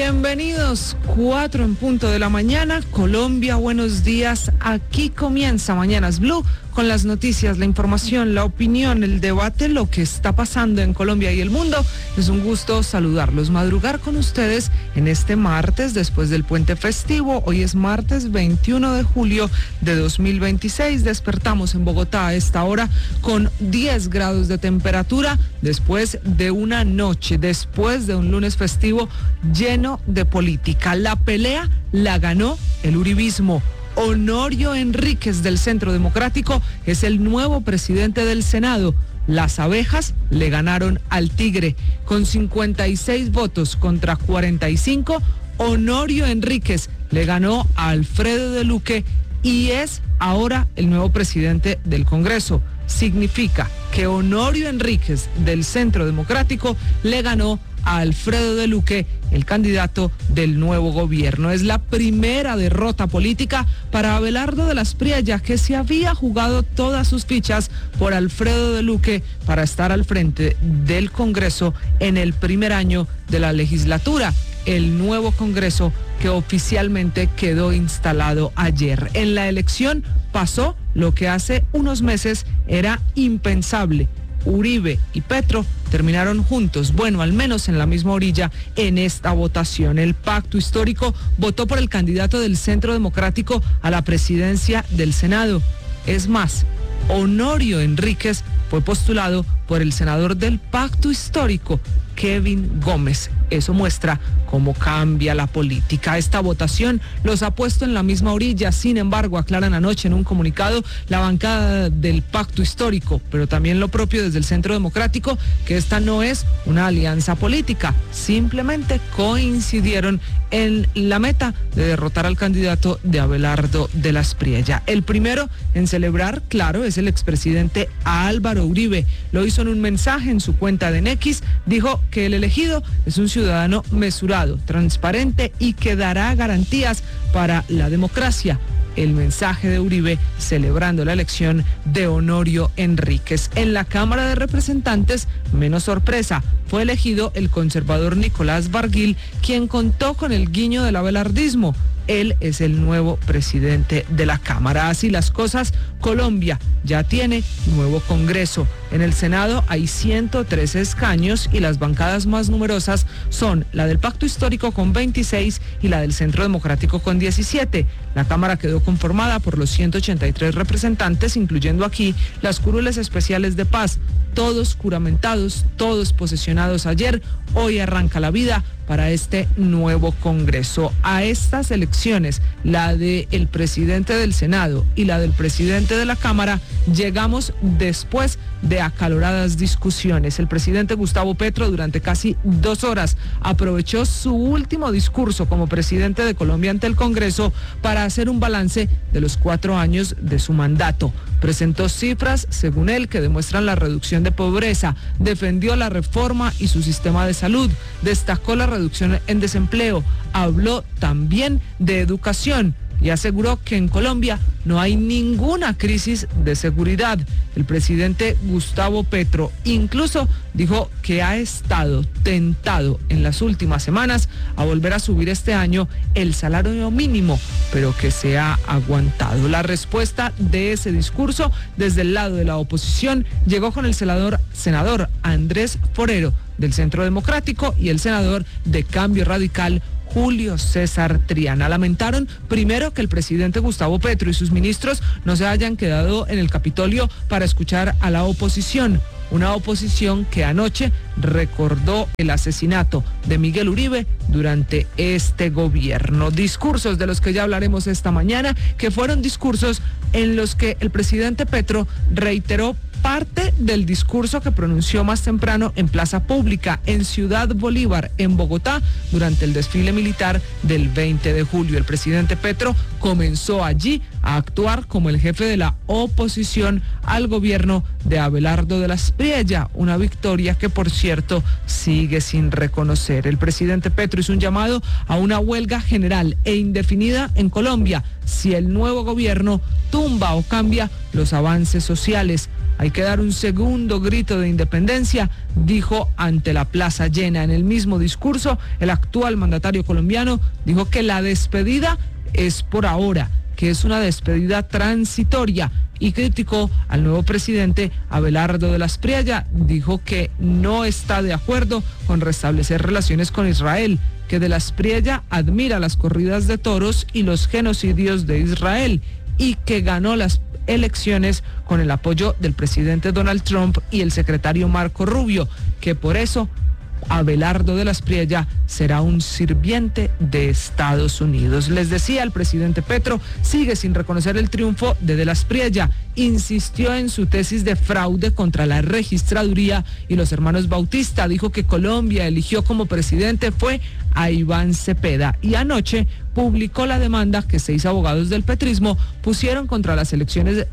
Bienvenidos, 4 en punto de la mañana, Colombia, buenos días. Aquí comienza Mañanas Blue con las noticias, la información, la opinión, el debate, lo que está pasando en Colombia y el mundo. Es un gusto saludarlos, madrugar con ustedes en este martes después del puente festivo. Hoy es martes 21 de julio de 2026. Despertamos en Bogotá a esta hora con 10 grados de temperatura después de una noche, después de un lunes festivo lleno de política. La pelea la ganó el uribismo. Honorio Enríquez del Centro Democrático es el nuevo presidente del Senado. Las abejas le ganaron al tigre. Con 56 votos contra 45, Honorio Enríquez le ganó a Alfredo de Luque y es ahora el nuevo presidente del Congreso. Significa que Honorio Enríquez del Centro Democrático le ganó a Alfredo de Luque, el candidato del nuevo gobierno. Es la primera derrota política para Abelardo de la Espriella, que se había jugado todas sus fichas por Alfredo de Luque para estar al frente del Congreso en el primer año de la legislatura. El nuevo Congreso que oficialmente quedó instalado ayer. En la elección pasó lo que hace unos meses era impensable. Uribe y Petro terminaron juntos, bueno, al menos en la misma orilla en esta votación. El pacto histórico votó por el candidato del Centro Democrático a la presidencia del Senado. Es más, Honorio Enríquez fue postulado por el senador del pacto histórico, Kevin Gómez. Eso muestra cómo cambia la política. Esta votación los ha puesto en la misma orilla. Sin embargo, aclaran anoche en un comunicado la bancada del pacto histórico, pero también lo propio desde el Centro Democrático, que esta no es una alianza política. Simplemente coincidieron en la meta de derrotar al candidato de Abelardo de la Espriella. El primero en celebrar, claro, es el expresidente Álvaro Uribe. Lo hizo en un mensaje en su cuenta de X. Dijo que el elegido es un ciudadano mesurado, transparente y que dará garantías para la democracia. El mensaje de Uribe celebrando la elección de Honorio Enríquez. En la Cámara de Representantes, menos sorpresa, fue elegido el conservador Nicolás Barguil, quien contó con el guiño del abelardismo. Él es el nuevo presidente de la Cámara. Así las cosas, Colombia ya tiene nuevo Congreso. En el Senado hay 113 escaños y las bancadas más numerosas son la del Pacto Histórico con 26 y la del Centro Democrático con 17. La Cámara quedó conformada por los 183 representantes, incluyendo aquí las curules especiales de paz. Todos juramentados, todos posesionados ayer. Hoy arranca la vida para este nuevo Congreso. A estas elecciones, la del presidente del Senado y la del presidente de la Cámara, llegamos después de acaloradas discusiones. El presidente Gustavo Petro durante casi 2 horas aprovechó su último discurso como presidente de Colombia ante el Congreso para hacer un balance de los 4 años de su mandato. Presentó cifras, según él, que demuestran la reducción de pobreza, defendió la reforma y su sistema de salud, destacó la reducción en desempleo, habló también de educación y aseguró que en Colombia no hay ninguna crisis de seguridad. El presidente Gustavo Petro incluso dijo que ha estado tentado en las últimas semanas a volver a subir este año el salario mínimo, pero que se ha aguantado. La respuesta de ese discurso desde el lado de la oposición llegó con el senador Andrés Forero del Centro Democrático y el senador de Cambio Radical, Julio César Triana. Lamentaron primero que el presidente Gustavo Petro y sus ministros no se hayan quedado en el Capitolio para escuchar a la oposición. Una oposición que anoche recordó el asesinato de Miguel Uribe durante este gobierno. Discursos de los que ya hablaremos esta mañana, que fueron discursos en los que el presidente Petro reiteró parte del discurso que pronunció más temprano en Plaza Pública, en Ciudad Bolívar, en Bogotá, durante el desfile militar del 20 de julio. El presidente Petro comenzó allí a actuar como el jefe de la oposición al gobierno de Abelardo de la Espriella, una victoria que, por cierto, sigue sin reconocer. El presidente Petro hizo un llamado a una huelga general e indefinida en Colombia si el nuevo gobierno tumba o cambia los avances sociales. hay que dar un segundo grito de independencia, dijo ante la plaza llena. En el mismo discurso, el actual mandatario colombiano dijo que la despedida es por ahora, que es una despedida transitoria, y criticó al nuevo presidente Abelardo de las Priella. Dijo que no está de acuerdo con restablecer relaciones con Israel, que de las Priella admira las corridas de toros y los genocidios de Israel, y que ganó las elecciones con el apoyo del presidente Donald Trump y el secretario Marco Rubio, que por eso Abelardo de las Priella será un sirviente de Estados Unidos. Les decía, el presidente Petro sigue sin reconocer el triunfo de las Priella. Insistió en su tesis de fraude contra la registraduría y los hermanos Bautista. Dijo que Colombia eligió como presidente fue a Iván Cepeda, y anoche publicó la demanda que 6 abogados del petrismo pusieron contra las elecciones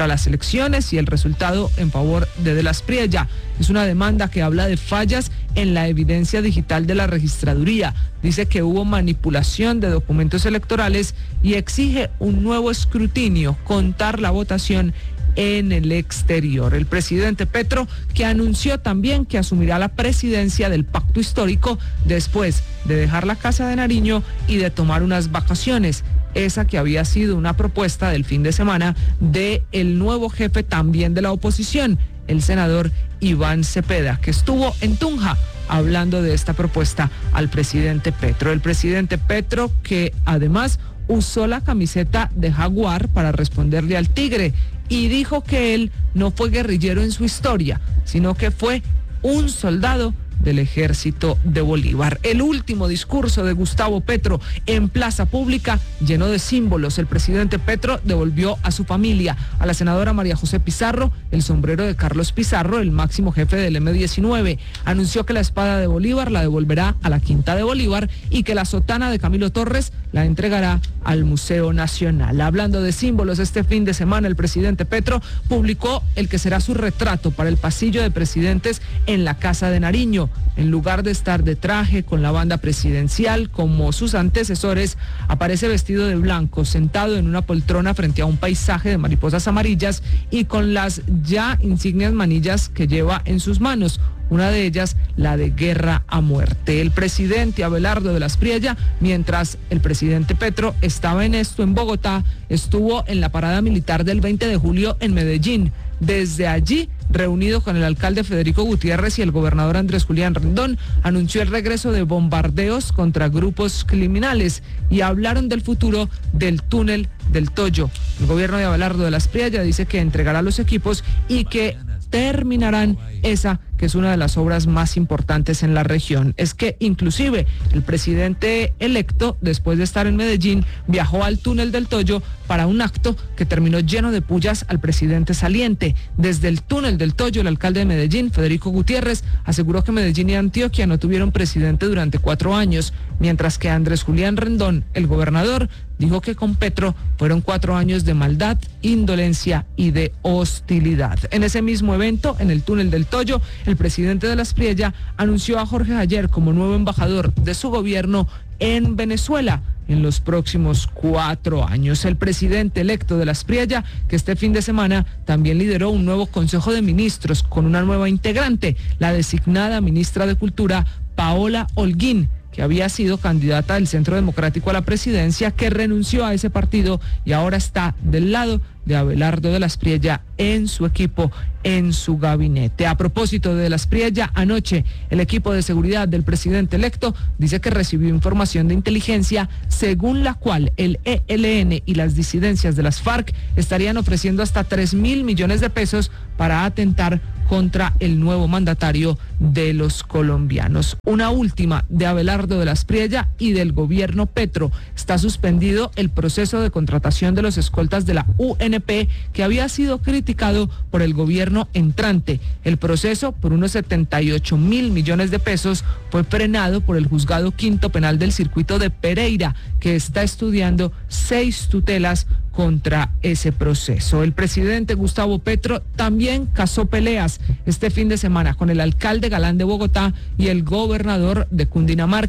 y el resultado en favor de las Priella. Es una demanda que habla de fallas en la evidencia digital de la registraduría. Dice que hubo manipulación de documentos electorales y exige un nuevo escrutinio, contar la votación en el exterior. El presidente Petro, que anunció también que asumirá la presidencia del Pacto Histórico después de dejar la Casa de Nariño y de tomar unas vacaciones. Esa que había sido una propuesta del fin de semana del nuevo jefe también de la oposición, el senador Iván Cepeda, que estuvo en Tunja hablando de esta propuesta al presidente Petro. El presidente Petro, que además usó la camiseta de Jaguar para responderle al Tigre, y dijo que él no fue guerrillero en su historia, sino que fue un soldado del ejército de Bolívar. El último discurso de Gustavo Petro en plaza pública llenó de símbolos. El presidente Petro devolvió a su familia, a la senadora María José Pizarro, el sombrero de Carlos Pizarro, el máximo jefe del M-19. Anunció que la espada de Bolívar la devolverá a la Quinta de Bolívar y que la sotana de Camilo Torres la entregará al Museo Nacional. Hablando de símbolos, este fin de semana el presidente Petro publicó el que será su retrato para el pasillo de presidentes en la Casa de Nariño. En lugar de estar de traje con la banda presidencial como sus antecesores, aparece vestido de blanco, sentado en una poltrona frente a un paisaje de mariposas amarillas y con las ya insignes manillas que lleva en sus manos. Una de ellas, la de guerra a muerte. El presidente Abelardo de las Priella, mientras el presidente Petro estaba en Bogotá, estuvo en la parada militar del 20 de julio en Medellín. Desde allí, reunido con el alcalde Federico Gutiérrez y el gobernador Andrés Julián Rendón, anunció el regreso de bombardeos contra grupos criminales y hablaron del futuro del túnel del Toyo. El gobierno de Abelardo de las Priella dice que entregará los equipos y que terminarán esa que es una de las obras más importantes en la región. Es que inclusive el presidente electo, después de estar en Medellín, viajó al túnel del Toyo para un acto que terminó lleno de pullas al presidente saliente. Desde el túnel del Toyo, el alcalde de Medellín, Federico Gutiérrez, aseguró que Medellín y Antioquia no tuvieron presidente durante 4 años, mientras que Andrés Julián Rendón, el gobernador, dijo que con Petro fueron 4 años de maldad, indolencia y de hostilidad. En ese mismo evento, en el túnel del Toyo, el presidente de las Priella anunció a Jorge Jayer como nuevo embajador de su gobierno en Venezuela en los próximos 4 años. El presidente electo de las Priella, que este fin de semana también lideró un nuevo Consejo de Ministros con una nueva integrante, la designada ministra de Cultura, Paola Holguín, que había sido candidata del Centro Democrático a la presidencia, que renunció a ese partido y ahora está del lado de Abelardo de las Priella en su equipo, en su gabinete. A propósito de las Priella, anoche el equipo de seguridad del presidente electo dice que recibió información de inteligencia según la cual el ELN y las disidencias de las FARC estarían ofreciendo hasta 3.000 millones de pesos para atentar contra el nuevo mandatario de los colombianos. Una última de Abelardo de las Priella y del gobierno Petro. Está suspendido el proceso de contratación de los escoltas de la UNP que había sido criticado por el gobierno entrante. El proceso, por unos 78.000 millones de pesos, fue frenado por el Juzgado Quinto Penal del Circuito de Pereira, que está estudiando 6 tutelas contra ese proceso. El presidente Gustavo Petro también casó peleas este fin de semana con el alcalde Galán de Bogotá y el gobernador de Cundinamarca.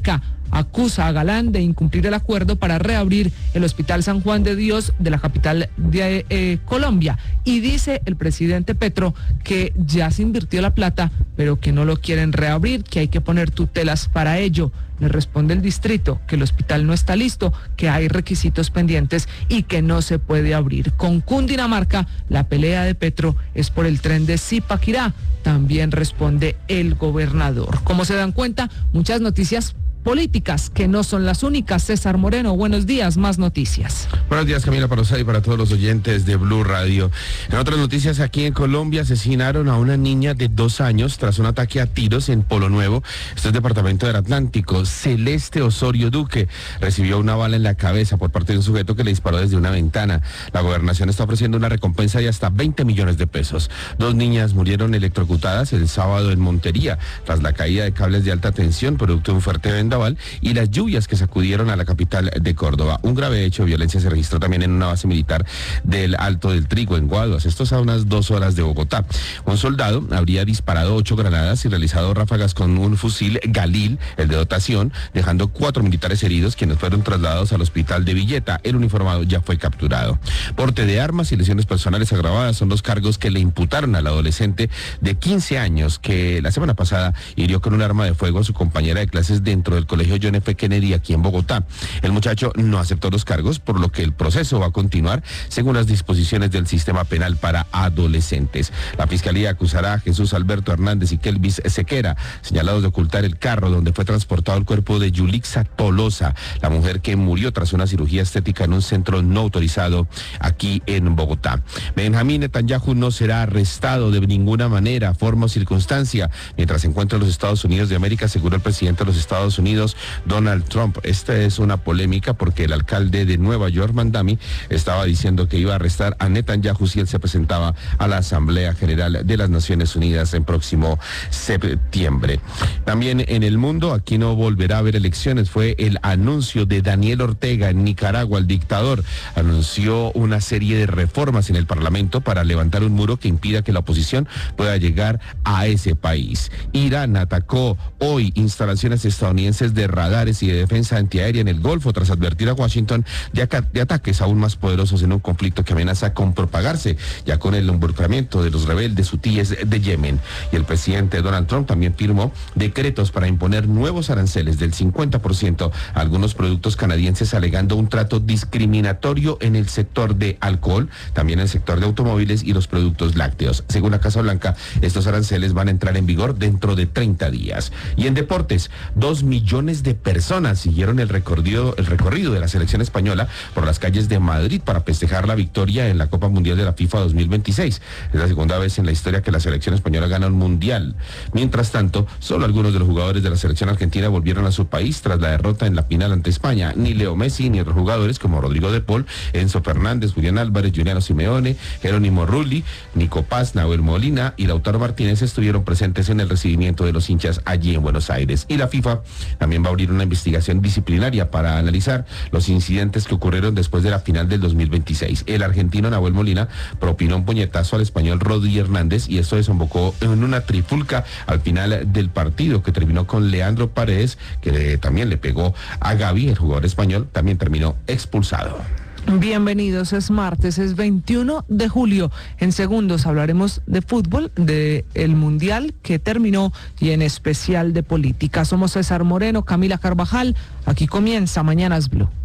acusa a Galán de incumplir el acuerdo para reabrir el Hospital San Juan de Dios de la capital de Colombia. Y dice el presidente Petro que ya se invirtió la plata, pero que no lo quieren reabrir, que hay que poner tutelas para ello. Le responde el distrito que el hospital no está listo, que hay requisitos pendientes y que no se puede abrir. Con Cundinamarca, la pelea de Petro es por el tren de Zipaquirá. También responde el gobernador. Como se dan cuenta, muchas noticias políticas que no son las únicas. César Moreno, buenos días, más noticias. Buenos días, Camila Parosá, y para todos los oyentes de Blue Radio. En otras noticias, aquí en Colombia asesinaron a una niña de 2 años tras un ataque a tiros en Polo Nuevo. Esto es departamento del Atlántico. Celeste Osorio Duque recibió una bala en la cabeza por parte de un sujeto que le disparó desde una ventana. La gobernación está ofreciendo una recompensa de hasta 20 millones de pesos. 2 niñas murieron electrocutadas el sábado en Montería tras la caída de cables de alta tensión producto de un fuerte vendaval y las lluvias que sacudieron a la capital de Córdoba. Un grave hecho de violencia se registró también en una base militar del Alto del Trigo, en Guaduas. Esto es a unas 2 horas de Bogotá. Un soldado habría disparado 8 granadas y realizado ráfagas con un fusil Galil, el de dotación, dejando 4 militares heridos, quienes fueron trasladados al hospital de Villeta. El uniformado ya fue capturado. Porte de armas y lesiones personales agravadas son los cargos que le imputaron al adolescente de 15 años que la semana pasada hirió con un arma de fuego a su compañera de clases dentro del colegio John F. Kennedy aquí en Bogotá. El muchacho no aceptó los cargos, por lo que el proceso va a continuar según las disposiciones del sistema penal para adolescentes. La fiscalía acusará a Jesús Alberto Hernández y Kelvis Sequera, señalados de ocultar el carro donde fue transportado el cuerpo de Yulixa Tolosa, la mujer que murió tras una cirugía estética en un centro no autorizado aquí en Bogotá. Benjamín Netanyahu no será arrestado de ninguna manera, forma o circunstancia mientras se encuentra en los Estados Unidos de América, aseguró el presidente de los Estados Unidos, Donald Trump. Esta es una polémica porque el alcalde de Nueva York, Mandami, estaba diciendo que iba a arrestar a Netanyahu si él se presentaba a la Asamblea General de las Naciones Unidas en próximo septiembre. También en el mundo, aquí no volverá a haber elecciones, fue el anuncio de Daniel Ortega en Nicaragua. El dictador anunció una serie de reformas en el Parlamento para levantar un muro que impida que la oposición pueda llegar a ese país. Irán atacó hoy instalaciones estadounidenses de radares y de defensa antiaérea en el Golfo tras advertir a Washington de ataques aún más poderosos en un conflicto que amenaza con propagarse ya con el involucramiento de los rebeldes hutíes de Yemen. Y el presidente Donald Trump también firmó decretos para imponer nuevos aranceles del 50% a algunos productos canadienses, alegando un trato discriminatorio en el sector de alcohol, también en el sector de automóviles y los productos lácteos. Según la Casa Blanca, estos aranceles van a entrar en vigor dentro de 30 días. Y en deportes, 2 millones de personas siguieron el recorrido de la selección española por las calles de Madrid para festejar la victoria en la Copa Mundial de la FIFA 2026. Es la segunda vez en la historia que la selección española gana un mundial. Mientras tanto, solo algunos de los jugadores de la selección argentina volvieron a su país tras la derrota en la final ante España. Ni Leo Messi ni otros jugadores como Rodrigo de Paul, Enzo Fernández, Julián Álvarez, Juliano Simeone, Jerónimo Rulli, Nico Paz, Nahuel Molina y Lautaro Martínez estuvieron presentes en el recibimiento de los hinchas allí en Buenos Aires. Y la FIFA también va a abrir una investigación disciplinaria para analizar los incidentes que ocurrieron después de la final del 2026. El argentino Nahuel Molina propinó un puñetazo al español Rodri Hernández y esto desembocó en una trifulca al final del partido que terminó con Leandro Paredes, que también le pegó a Gavi, el jugador español, también terminó expulsado. Bienvenidos, es martes, es 21 de julio. En segundos hablaremos de fútbol, de el Mundial que terminó y en especial de política. Somos César Moreno, Camila Carvajal. Aquí comienza Mañanas Blue.